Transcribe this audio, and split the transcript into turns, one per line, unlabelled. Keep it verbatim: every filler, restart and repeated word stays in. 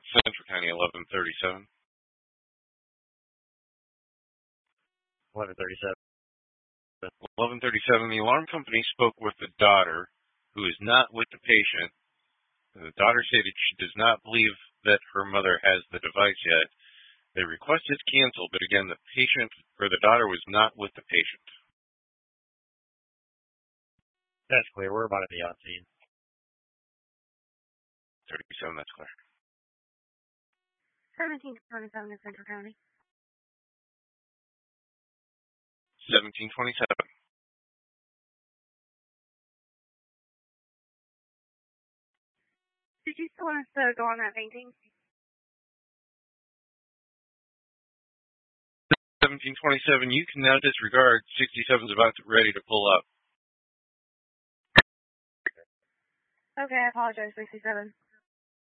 Central County, eleven thirty-seven.
eleven thirty-seven.
eleven thirty-seven, the alarm company spoke with the daughter, who is not with the patient. The daughter stated she does not believe that her mother has the device yet. The request is canceled, but again, the patient, or the daughter, was not with the patient.
That's clear. We're about to be on scene.
thirty-seven, that's clear.
seventeen twenty-seven in Central County.
seventeen twenty-seven.
Did you still want us to go on that painting?
seventeen twenty-seven, you can now disregard. sixty-seven's about to, ready to pull up.
Okay, I apologize, sixty-seven.